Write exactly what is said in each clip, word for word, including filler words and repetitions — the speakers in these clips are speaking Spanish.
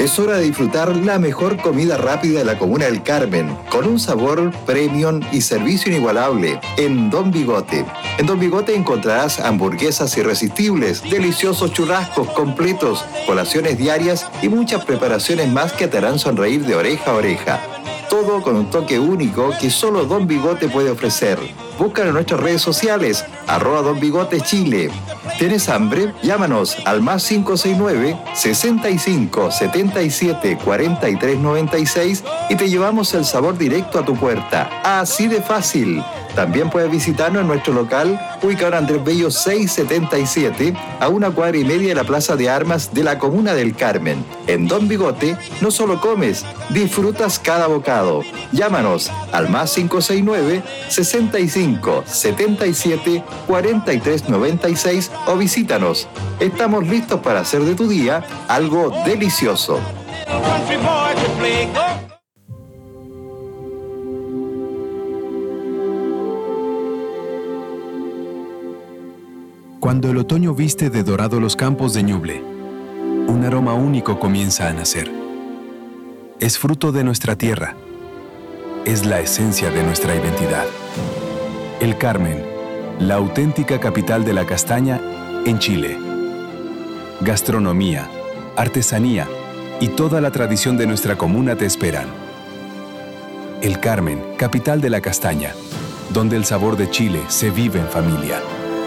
Es hora de disfrutar la mejor comida rápida de la comuna del Carmen, con un sabor premium y servicio inigualable, en Don Bigote. En Don Bigote encontrarás hamburguesas irresistibles, deliciosos churrascos completos, colaciones diarias y muchas preparaciones más que te harán sonreír de oreja a oreja. Todo con un toque único que solo Don Bigote puede ofrecer. Búscalo en nuestras redes sociales, arroba Don Bigote Chile. ¿Tienes hambre? Llámanos al más cinco seis nueve, sesenta y cinco, setenta y siete, cuarenta y tres noventa y seis y te llevamos el sabor directo a tu puerta. Así de fácil. También puedes visitarnos en nuestro local, ubicado en Andrés Bello seiscientos setenta y siete, a una cuadra y media de la Plaza de Armas de la Comuna del Carmen. En Don Bigote no solo comes, disfrutas cada bocado. Llámanos al más cinco seis nueve, sesenta y cinco, setenta y siete, cuarenta y tres noventa y seis o visítanos. Estamos listos para hacer de tu día algo delicioso. Cuando el otoño viste de dorado los campos de Ñuble, un aroma único comienza a nacer. Es fruto de nuestra tierra. Es la esencia de nuestra identidad. El Carmen, la auténtica capital de la castaña en Chile. Gastronomía, artesanía y toda la tradición de nuestra comuna te esperan. El Carmen, capital de la castaña, donde el sabor de Chile se vive en familia.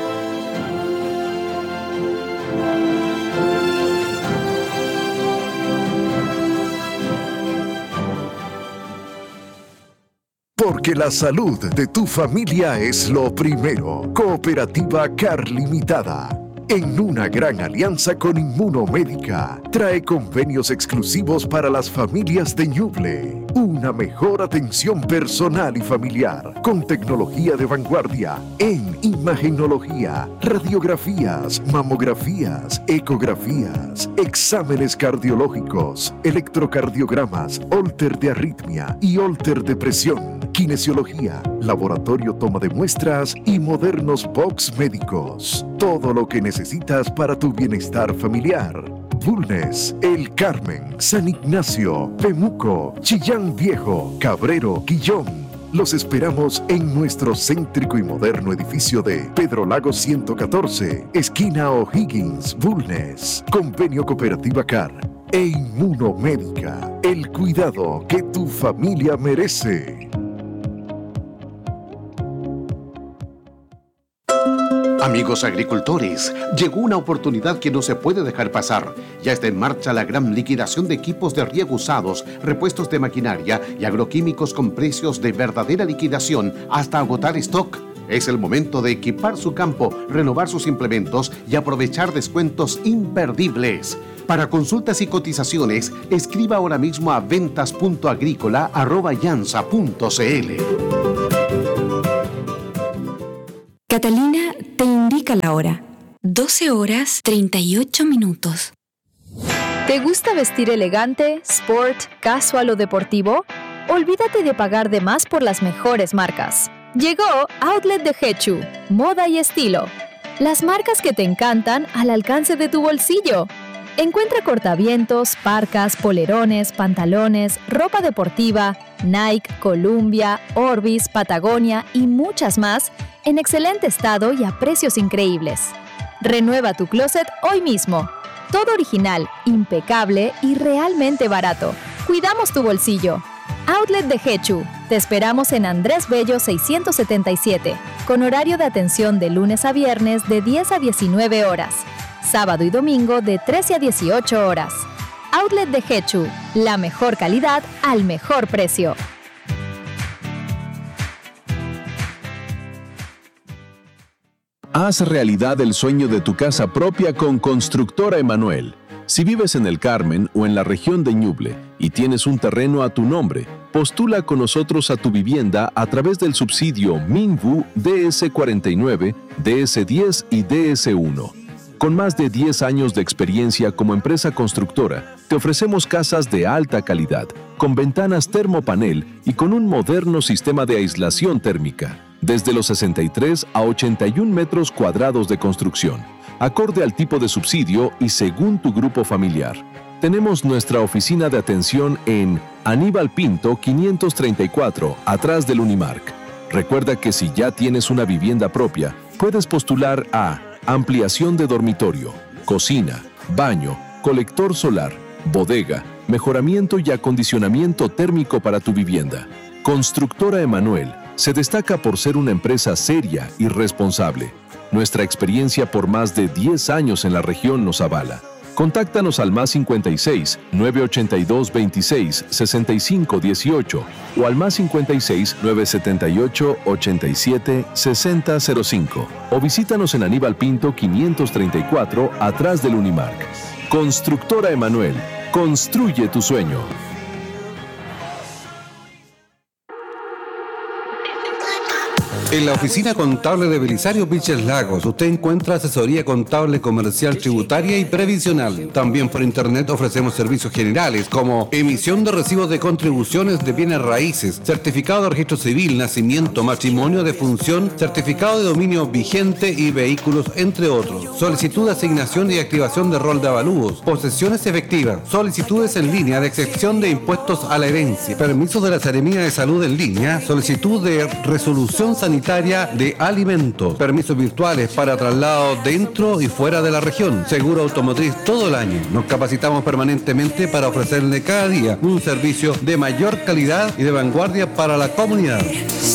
Porque la salud de tu familia es lo primero. Cooperativa Car Limitada, en una gran alianza con Inmunomédica, trae convenios exclusivos para las familias de Ñuble. Una mejor atención personal y familiar, con tecnología de vanguardia en imagenología, radiografías, mamografías, ecografías, exámenes cardiológicos, electrocardiogramas, holter de arritmia y holter de presión, kinesiología, laboratorio toma de muestras y modernos box médicos. Todo lo que necesitas para tu bienestar familiar. Bulnes, El Carmen, San Ignacio, Pemuco, Chillán Viejo, Cabrero, Quillón. Los esperamos en nuestro céntrico y moderno edificio de Pedro Lago ciento catorce, esquina O'Higgins, Bulnes. Convenio Cooperativa Car e Inmunomédica. El cuidado que tu familia merece. Amigos agricultores, llegó una oportunidad que no se puede dejar pasar. Ya está en marcha la gran liquidación de equipos de riego usados, repuestos de maquinaria y agroquímicos con precios de verdadera liquidación hasta agotar stock. Es el momento de equipar su campo, renovar sus implementos y aprovechar descuentos imperdibles. Para consultas y cotizaciones, escriba ahora mismo a ventas punto agrícola arroba yansa punto cl. Catalina te indica la hora. doce horas treinta y ocho minutos. ¿Te gusta vestir elegante, sport, casual o deportivo? Olvídate de pagar de más por las mejores marcas. Llegó Outlet de Hechu, moda y estilo. Las marcas que te encantan al alcance de tu bolsillo. Encuentra cortavientos, parcas, polerones, pantalones, ropa deportiva, Nike, Columbia, Orbis, Patagonia y muchas más en excelente estado y a precios increíbles. Renueva tu closet hoy mismo. Todo original, impecable y realmente barato. Cuidamos tu bolsillo. Outlet de Hechu. Te esperamos en Andrés Bello seiscientos setenta y siete, con horario de atención de lunes a viernes de diez a diecinueve horas. Sábado y domingo de trece a dieciocho horas. Outlet de Hechu, la mejor calidad al mejor precio. Haz realidad el sueño de tu casa propia con Constructora Emanuel. Si vives en el Carmen o en la región de Ñuble y tienes un terreno a tu nombre, postula con nosotros a tu vivienda a través del subsidio Minvu D S cuarenta y nueve, D S diez y D S uno. Con más de diez años de experiencia como empresa constructora, te ofrecemos casas de alta calidad, con ventanas termopanel y con un moderno sistema de aislación térmica, desde los sesenta y tres a ochenta y uno metros cuadrados de construcción. acorde al tipo de subsidio y según tu grupo familiar. Tenemos nuestra oficina de atención en Aníbal Pinto quinientos treinta y cuatro, atrás del Unimark. Recuerda que si ya tienes una vivienda propia, puedes postular a ampliación de dormitorio, cocina, baño, colector solar, bodega, mejoramiento y acondicionamiento térmico para tu vivienda. Constructora Emanuel se destaca por ser una empresa seria y responsable. Nuestra experiencia por más de diez años en la región nos avala. Contáctanos al más cincuenta y seis, nueve ochenta y dos, veintiséis, sesenta y cinco, dieciocho o al más cincuenta y seis, nueve setenta y ocho, ochenta y siete, sesenta cero cinco o visítanos en Aníbal Pinto quinientos treinta y cuatro, atrás del Unimark. Constructora Emanuel, construye tu sueño. En la oficina contable de Belisario Vilches Lagos, usted encuentra asesoría contable, comercial, tributaria y previsional. También por internet ofrecemos servicios generales como emisión de recibos de contribuciones de bienes raíces, certificado de registro civil, nacimiento, matrimonio, defunción, certificado de dominio vigente y vehículos, entre otros. Solicitud de asignación y activación de rol de avalúos, posesiones efectivas, solicitudes en línea de excepción de impuestos a la herencia, permisos de la Seremía de Salud en línea, solicitud de resolución sanitaria de alimentos, permisos virtuales para traslado dentro y fuera de la región, seguro automotriz todo el año. Nos capacitamos permanentemente para ofrecerle cada día un servicio de mayor calidad y de vanguardia para la comunidad.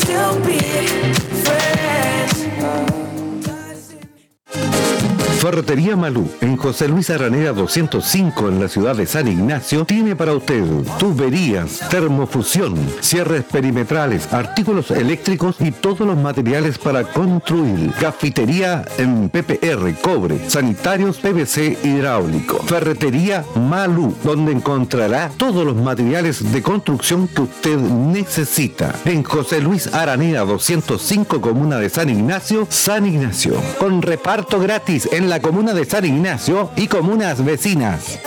Ferretería Malú, en José Luis Araneda doscientos cinco en la ciudad de San Ignacio, tiene para usted tuberías, termofusión, cierres perimetrales, artículos eléctricos y todos los materiales para construir. Cafetería en P P R, cobre, sanitarios, P V C hidráulico. Ferretería Malú, donde encontrará todos los materiales de construcción que usted necesita. En José Luis Araneda doscientos cinco, comuna de San Ignacio, San Ignacio. Con reparto gratis en la comuna de San Ignacio y comunas vecinas.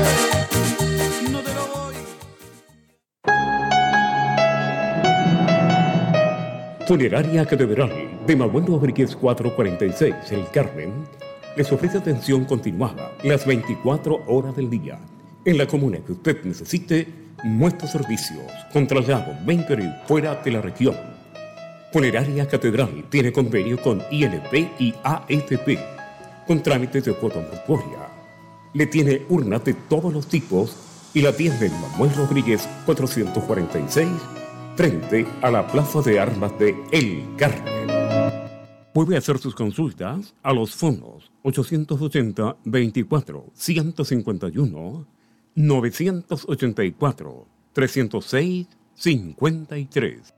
Funeraria Catedral de Manuel Rodríguez cuatrocientos cuarenta y seis, El Carmen, les ofrece atención continuada las veinticuatro horas del día. En la comuna que usted necesite, nuestros servicios con traslado dentro y fuera de la región. Funeraria Catedral tiene convenio con I N P y A F P, con trámites de cuota mortuoria. Le tiene urnas de todos los tipos y la tienda en Manuel Rodríguez cuatrocientos cuarenta y seis, frente a la Plaza de Armas de El Carmen. Puede hacer sus consultas a los fondos ochocientos ochenta, veinticuatro, ciento cincuenta y uno, novecientos ochenta y cuatro, trescientos seis, cincuenta y tres.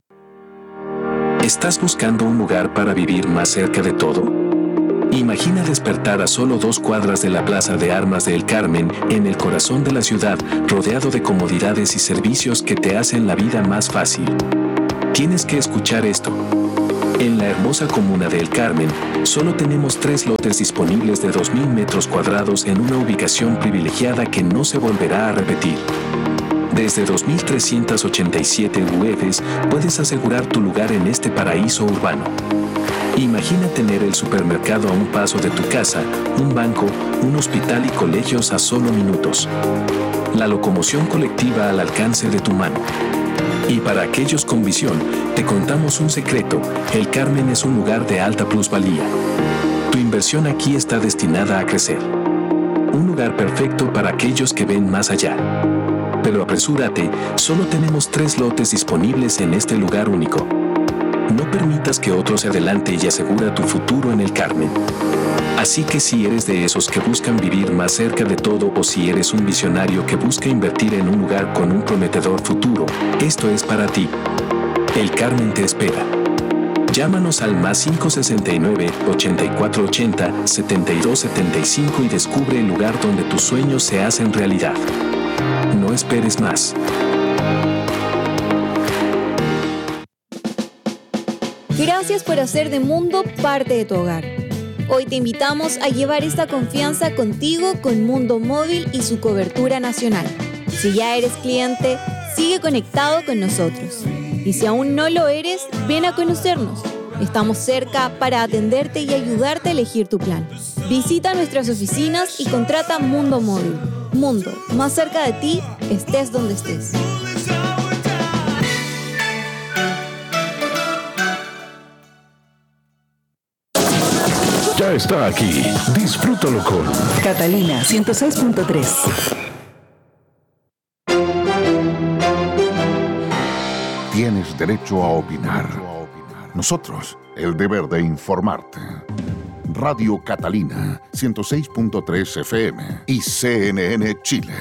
¿Estás buscando un lugar para vivir más cerca de todo? Imagina despertar a solo dos cuadras de la Plaza de Armas de El Carmen, en el corazón de la ciudad, rodeado de comodidades y servicios que te hacen la vida más fácil. Tienes que escuchar esto. En la hermosa comuna de El Carmen, solo tenemos tres lotes disponibles de dos mil metros cuadrados en una ubicación privilegiada que no se volverá a repetir. Desde dos mil trescientos ochenta y siete U Fs puedes asegurar tu lugar en este paraíso urbano. Imagina tener el supermercado a un paso de tu casa, un banco, un hospital y colegios a solo minutos. La locomoción colectiva al alcance de tu mano. Y para aquellos con visión, te contamos un secreto: El Carmen es un lugar de alta plusvalía. Tu inversión aquí está destinada a crecer. Un lugar perfecto para aquellos que ven más allá. Pero apresúrate, solo tenemos tres lotes disponibles en este lugar único. No permitas que otro se adelante y asegura tu futuro en El Carmen. Así que si eres de esos que buscan vivir más cerca de todo, o si eres un visionario que busca invertir en un lugar con un prometedor futuro, esto es para ti. El Carmen te espera. Llámanos al más cinco sesenta y nueve, ochenta y cuatro ochenta, setenta y dos setenta y cinco y descubre el lugar donde tus sueños se hacen realidad. No esperes más. Gracias por hacer de Mundo parte de tu hogar. Hoy te invitamos a llevar esta confianza contigo con Mundo Móvil y su cobertura nacional. Si ya eres cliente, sigue conectado con nosotros. Y si aún no lo eres, ven a conocernos. Estamos cerca para atenderte y ayudarte a elegir tu plan. Visita nuestras oficinas y contrata Mundo Móvil. Mundo, más cerca de ti, estés donde estés. Ya está aquí. Disfrútalo con Catalina ciento seis punto tres. Tienes derecho a opinar. Nosotros, el deber de informarte. Radio Catalina ciento seis punto tres F M y C N N Chile.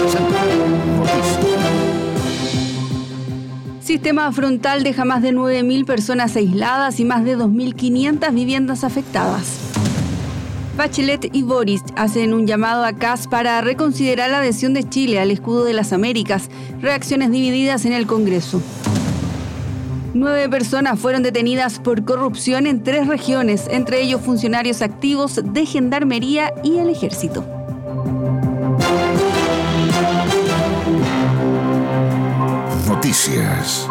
Sistema frontal deja más de nueve mil personas aisladas y más de dos mil quinientas viviendas afectadas. Bachelet y Boric hacen un llamado a C A S para reconsiderar la adhesión de Chile al escudo de las Américas. Reacciones divididas en el Congreso. Nueve personas fueron detenidas por corrupción en tres regiones, entre ellos funcionarios activos de Gendarmería y el Ejército. Noticias.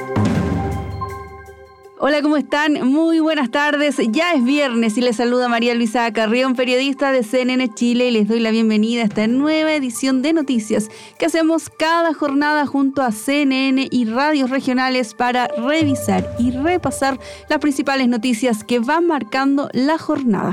Hola, ¿cómo están? Muy buenas tardes. Ya es viernes y les saluda María Luisa Carrión, periodista de C N N Chile, y les doy la bienvenida a esta nueva edición de noticias que hacemos cada jornada junto a C N N y radios regionales para revisar y repasar las principales noticias que van marcando la jornada.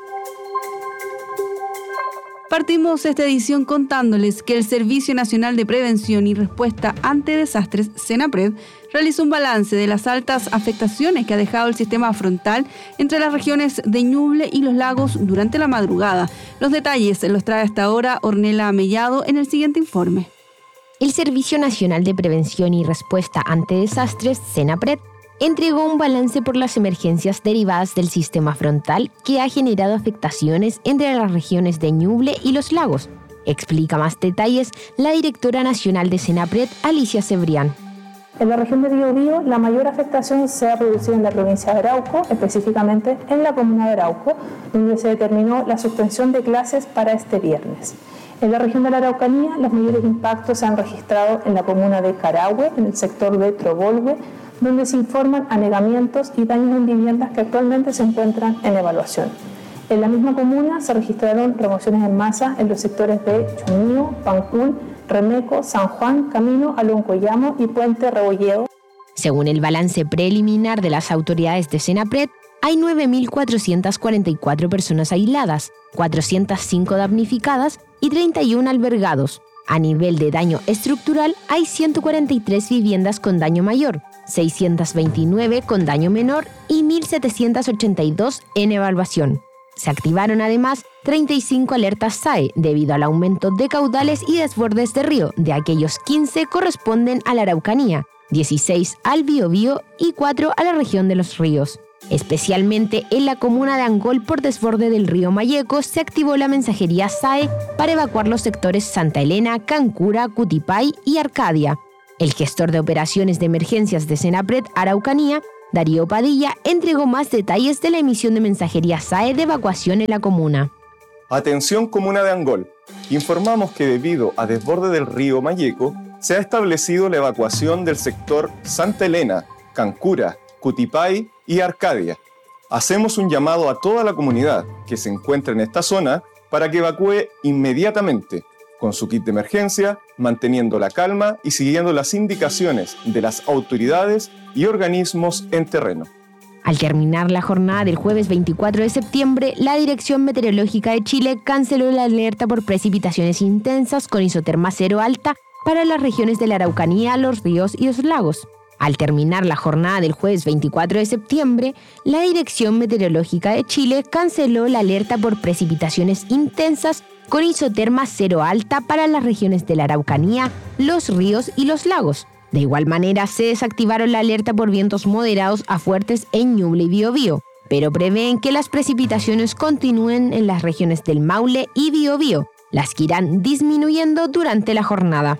Partimos esta edición contándoles que el Servicio Nacional de Prevención y Respuesta ante Desastres, SENAPRED, realizó un balance de las altas afectaciones que ha dejado el sistema frontal entre las regiones de Ñuble y Los Lagos durante la madrugada. Los detalles los trae hasta ahora Ornella Mellado en el siguiente informe. El Servicio Nacional de Prevención y Respuesta ante Desastres, SENAPRED, entregó un balance por las emergencias derivadas del sistema frontal que ha generado afectaciones entre las regiones de Ñuble y Los Lagos. Explica más detalles la directora nacional de SENAPRED, Alicia Cebrián. En la región de Biobío, la mayor afectación se ha producido en la provincia de Arauco, específicamente en la comuna de Arauco, donde se determinó la suspensión de clases para este viernes. En la región de la Araucanía, los mayores impactos se han registrado en la comuna de Carahue, en el sector de Trobolhue, donde se informan anegamientos y daños en viviendas que actualmente se encuentran en evaluación. En la misma comuna se registraron remociones en masa en los sectores de Chumío, Pancún, Remeco, San Juan, Camino, Aloncoyamo y Puente Rebolledo. Según el balance preliminar de las autoridades de SENAPRED, hay nueve mil cuatrocientas cuarenta y cuatro personas aisladas, cuatrocientas cinco damnificadas y treinta y uno albergados. A nivel de daño estructural, hay ciento cuarenta y tres viviendas con daño mayor, seiscientas veintinueve con daño menor y mil setecientos ochenta y dos en evaluación. Se activaron además treinta y cinco alertas S A E debido al aumento de caudales y desbordes de río. De aquellos quince corresponden a la Araucanía, dieciséis al Biobío y cuatro a la región de los ríos. Especialmente en la comuna de Angol, por desborde del río Mayeco, se activó la mensajería S A E para evacuar los sectores Santa Elena, Cancura, Cutipay y Arcadia. El gestor de operaciones de emergencias de SENAPRED Araucanía, Darío Padilla, entregó más detalles de la emisión de mensajería S A E de evacuación en la comuna. Atención comuna de Angol. Informamos que debido a desborde del río Mayeco, se ha establecido la evacuación del sector Santa Elena, Cancura, Cutipay y Arcadia. Hacemos un llamado a toda la comunidad que se encuentra en esta zona para que evacúe inmediatamente, con su kit de emergencia, manteniendo la calma y siguiendo las indicaciones de las autoridades y organismos en terreno. Al terminar la jornada del jueves veinticuatro de septiembre, la Dirección Meteorológica de Chile canceló la alerta por precipitaciones intensas con isoterma cero alta para las regiones de la Araucanía, Los Ríos y Los Lagos. Al terminar la jornada del jueves veinticuatro de septiembre, la Dirección Meteorológica de Chile canceló la alerta por precipitaciones intensas con isoterma cero alta para las regiones de la Araucanía, Los Ríos y Los Lagos. De igual manera, se desactivaron la alerta por vientos moderados a fuertes en Ñuble y Biobío, pero prevén que las precipitaciones continúen en las regiones del Maule y Biobío, las que irán disminuyendo durante la jornada.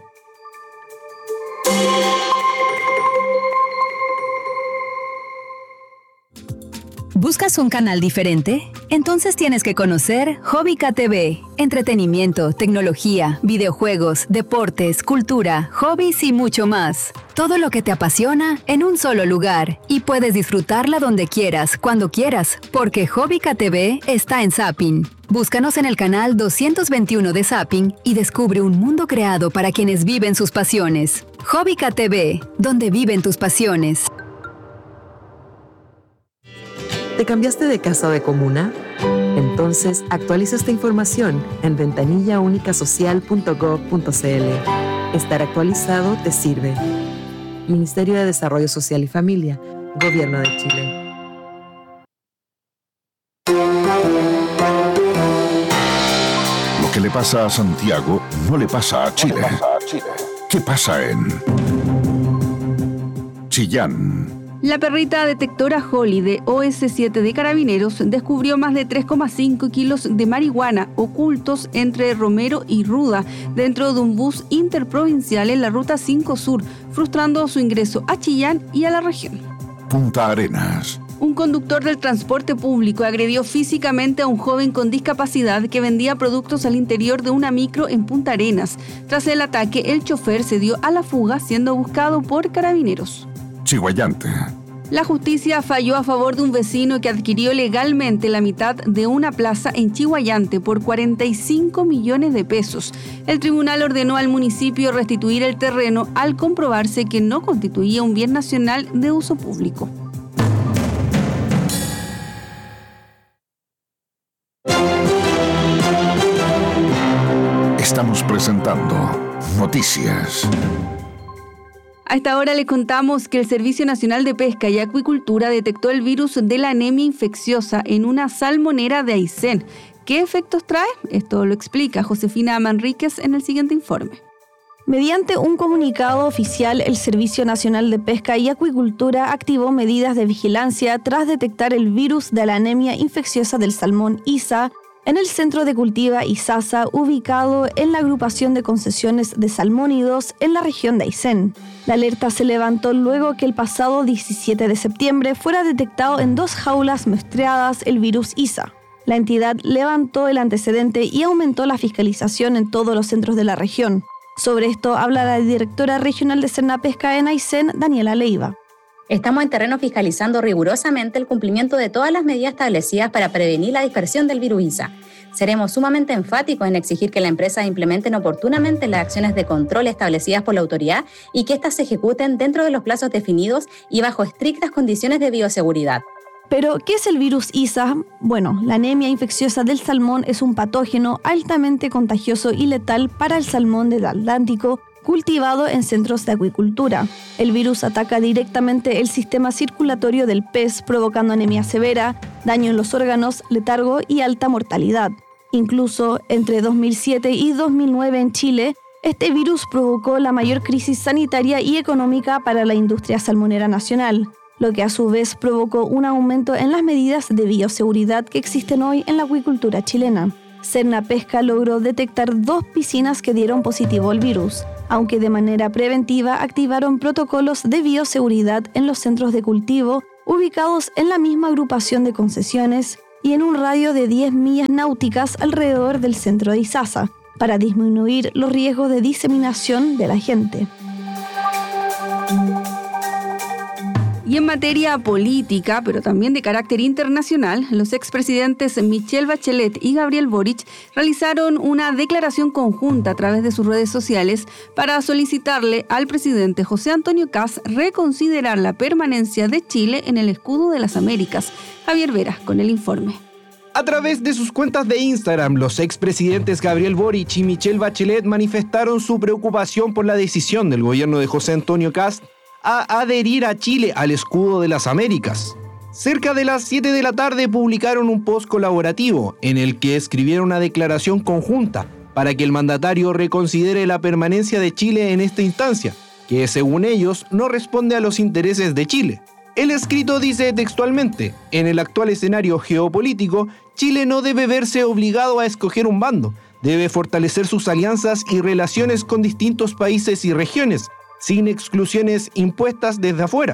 ¿Buscas un canal diferente? Entonces tienes que conocer Hobbica T V. Entretenimiento, tecnología, videojuegos, deportes, cultura, hobbies y mucho más. Todo lo que te apasiona en un solo lugar. Y puedes disfrutarla donde quieras, cuando quieras, porque Hobbica T V está en Zapping. Búscanos en el canal doscientos veintiuno de Zapping y descubre un mundo creado para quienes viven sus pasiones. Hobbica T V, donde viven tus pasiones. ¿Te cambiaste de casa o de comuna? Entonces, actualiza esta información en ventanilla única social punto gob punto c l. Estar actualizado te sirve. Ministerio de Desarrollo Social y Familia, Gobierno de Chile. Lo que le pasa a Santiago no le pasa a Chile. ¿Qué pasa en Chillán? La perrita detectora Holly de O S siete de Carabineros descubrió más de tres coma cinco kilos de marihuana ocultos entre Romero y Ruda dentro de un bus interprovincial en la Ruta cinco Sur, frustrando su ingreso a Chillán y a la región. Punta Arenas. Un conductor del transporte público agredió físicamente a un joven con discapacidad que vendía productos al interior de una micro en Punta Arenas. Tras el ataque, el chofer se dio a la fuga, siendo buscado por Carabineros. Chiguayante. La justicia falló a favor de un vecino que adquirió legalmente la mitad de una plaza en Chiguayante por cuarenta y cinco millones de pesos. El tribunal ordenó al municipio restituir el terreno al comprobarse que no constituía un bien nacional de uso público. Estamos presentando Noticias. A esta hora le contamos que el Servicio Nacional de Pesca y Acuicultura detectó el virus de la anemia infecciosa en una salmonera de Aysén. ¿Qué efectos trae? Esto lo explica Josefina Manríquez en el siguiente informe. Mediante un comunicado oficial, el Servicio Nacional de Pesca y Acuicultura activó medidas de vigilancia tras detectar el virus de la anemia infecciosa del salmón I S A en el centro de cultiva Isasa, ubicado en la agrupación de concesiones de salmónidos en la región de Aysén. La alerta se levantó luego que el pasado diecisiete de septiembre fuera detectado en dos jaulas muestreadas el virus I S A. La entidad levantó el antecedente y aumentó la fiscalización en todos los centros de la región. Sobre esto habla la directora regional de Sernapesca en Aysén, Daniela Leiva. Estamos en terreno fiscalizando rigurosamente el cumplimiento de todas las medidas establecidas para prevenir la dispersión del virus I S A. Seremos sumamente enfáticos en exigir que las empresas implementen oportunamente las acciones de control establecidas por la autoridad y que éstas se ejecuten dentro de los plazos definidos y bajo estrictas condiciones de bioseguridad. Pero, ¿qué es el virus I S A? Bueno, la anemia infecciosa del salmón es un patógeno altamente contagioso y letal para el salmón del Atlántico, cultivado en centros de acuicultura. El virus ataca directamente el sistema circulatorio del pez, provocando anemia severa, daño en los órganos, letargo y alta mortalidad. Incluso entre dos mil siete y dos mil nueve en Chile, este virus provocó la mayor crisis sanitaria y económica para la industria salmonera nacional, lo que a su vez provocó un aumento en las medidas de bioseguridad que existen hoy en la acuicultura chilena. Sernapesca logró detectar dos piscinas que dieron positivo al virus, aunque de manera preventiva activaron protocolos de bioseguridad en los centros de cultivo ubicados en la misma agrupación de concesiones y en un radio de diez millas náuticas alrededor del centro de Isasa, para disminuir los riesgos de diseminación del agente. Y en materia política, pero también de carácter internacional, los expresidentes Michelle Bachelet y Gabriel Boric realizaron una declaración conjunta a través de sus redes sociales para solicitarle al presidente José Antonio Kast reconsiderar la permanencia de Chile en el escudo de las Américas. Javier Vera con el informe. A través de sus cuentas de Instagram, los expresidentes Gabriel Boric y Michelle Bachelet manifestaron su preocupación por la decisión del gobierno de José Antonio Kast a adherir a Chile al escudo de las Américas. Cerca de las siete de la tarde publicaron un post colaborativo en el que escribieron una declaración conjunta para que el mandatario reconsidere la permanencia de Chile en esta instancia, que según ellos no responde a los intereses de Chile. El escrito dice textualmente: en el actual escenario geopolítico, Chile no debe verse obligado a escoger un bando, debe fortalecer sus alianzas y relaciones con distintos países y regiones, sin exclusiones impuestas desde afuera.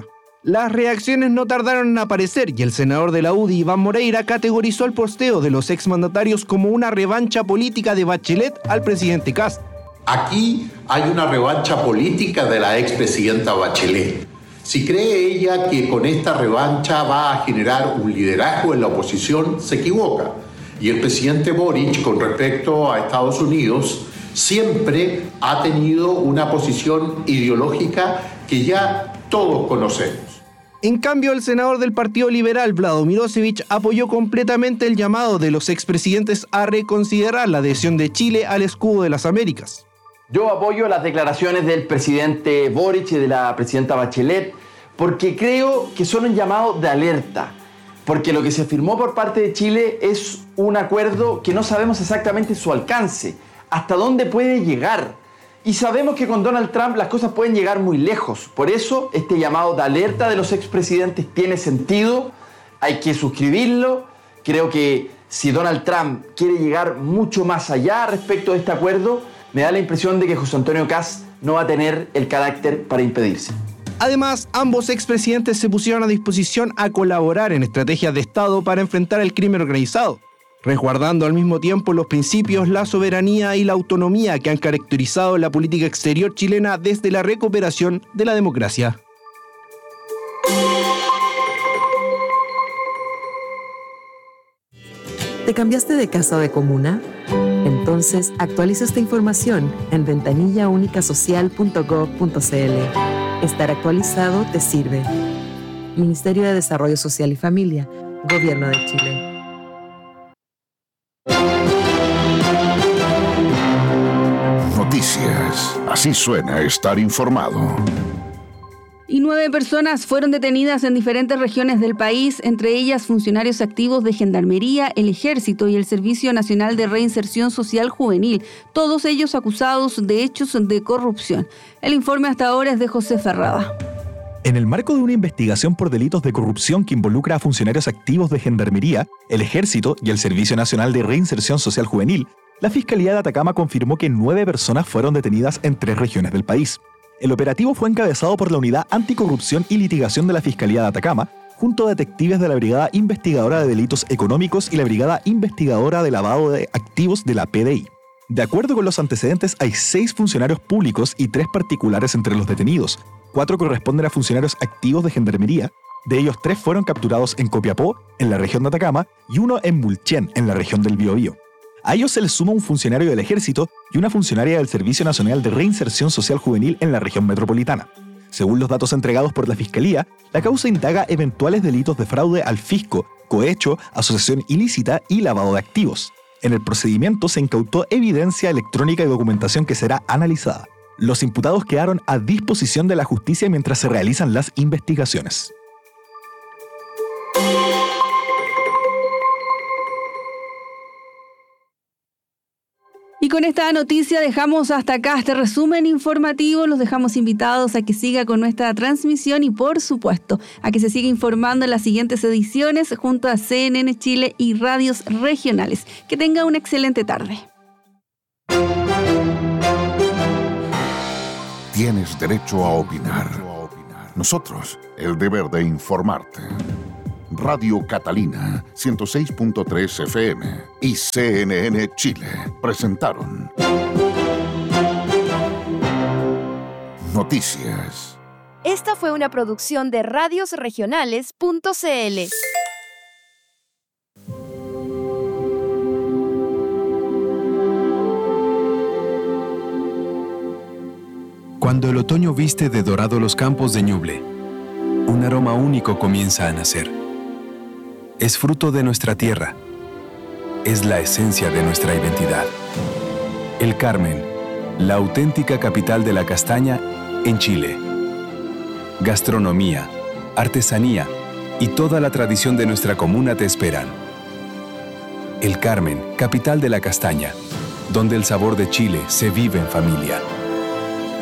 Las reacciones no tardaron en aparecer y el senador de la U D I, Iván Moreira, categorizó el posteo de los exmandatarios como una revancha política de Bachelet al presidente Kast. Aquí hay una revancha política de la expresidenta Bachelet. Si cree ella que con esta revancha va a generar un liderazgo en la oposición, se equivoca. Y el presidente Boric, con respecto a Estados Unidos, siempre ha tenido una posición ideológica que ya todos conocemos. En cambio, el senador del Partido Liberal, Vlado Milosevic, apoyó completamente el llamado de los expresidentes a reconsiderar la adhesión de Chile al escudo de las Américas. Yo apoyo las declaraciones del presidente Boric y de la presidenta Bachelet porque creo que son un llamado de alerta, porque lo que se firmó por parte de Chile es un acuerdo que no sabemos exactamente su alcance, hasta dónde puede llegar. Y sabemos que con Donald Trump las cosas pueden llegar muy lejos. Por eso este llamado de alerta de los expresidentes tiene sentido, hay que suscribirlo. Creo que si Donald Trump quiere llegar mucho más allá respecto de este acuerdo, me da la impresión de que José Antonio Kast no va a tener el carácter para impedirse. Además, ambos expresidentes se pusieron a disposición a colaborar en estrategias de Estado para enfrentar el crimen organizado, resguardando al mismo tiempo los principios, la soberanía y la autonomía que han caracterizado la política exterior chilena desde la recuperación de la democracia. ¿Te cambiaste de casa o de comuna? Entonces, actualiza esta información en ventanilla única social punto gob punto c l. Estar actualizado te sirve. Ministerio de Desarrollo Social y Familia, Gobierno de Chile. Noticias. Así suena estar informado. Y nueve personas fueron detenidas en diferentes regiones del país, entre ellas funcionarios activos de Gendarmería, el Ejército y el Servicio Nacional de Reinserción Social Juvenil, todos ellos acusados de hechos de corrupción. El informe hasta ahora es de José Ferrada. En el marco de una investigación por delitos de corrupción que involucra a funcionarios activos de Gendarmería, el Ejército y el Servicio Nacional de Reinserción Social Juvenil, la Fiscalía de Atacama confirmó que nueve personas fueron detenidas en tres regiones del país. El operativo fue encabezado por la Unidad Anticorrupción y Litigación de la Fiscalía de Atacama, junto a detectives de la Brigada Investigadora de Delitos Económicos y la Brigada Investigadora de Lavado de Activos de la P D I. De acuerdo con los antecedentes, hay seis funcionarios públicos y tres particulares entre los detenidos. Cuatro corresponden a funcionarios activos de Gendarmería. De ellos, tres fueron capturados en Copiapó, en la región de Atacama, y uno en Mulchen, en la región del Biobío. A ellos se les suma un funcionario del Ejército y una funcionaria del Servicio Nacional de Reinserción Social Juvenil en la región metropolitana. Según los datos entregados por la Fiscalía, la causa indaga eventuales delitos de fraude al fisco, cohecho, asociación ilícita y lavado de activos. En el procedimiento se incautó evidencia electrónica y documentación que será analizada. Los imputados quedaron a disposición de la justicia mientras se realizan las investigaciones. Y con esta noticia dejamos hasta acá este resumen informativo. Los dejamos invitados a que siga con nuestra transmisión y, por supuesto, a que se siga informando en las siguientes ediciones junto a C N N Chile y radios regionales. Que tenga una excelente tarde. Tienes derecho a opinar. Nosotros, el deber de informarte. Radio Catalina, ciento seis punto tres F M y C N N Chile presentaron Noticias. Esta fue una producción de radios regionales punto c l. Cuando el otoño viste de dorado los campos de Ñuble, un aroma único comienza a nacer. Es fruto de nuestra tierra. Es la esencia de nuestra identidad. El Carmen, la auténtica capital de la castaña en Chile. Gastronomía, artesanía y toda la tradición de nuestra comuna te esperan. El Carmen, capital de la castaña, donde el sabor de Chile se vive en familia.